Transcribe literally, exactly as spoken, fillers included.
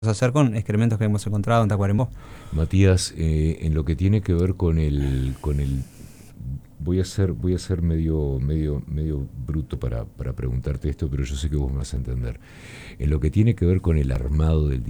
hacer con excrementos que hemos encontrado en Tacuarembó. Matías, eh, en lo que tiene que ver con el, con el voy a ser, voy a ser medio, medio, medio bruto para, para preguntarte esto, pero yo sé que vos me vas a entender. En lo que tiene que ver con el armado del